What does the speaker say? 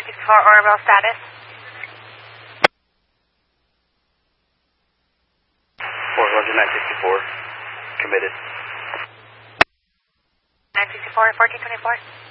964 Oroville status. Fort Roger 964, committed. 964, 1424.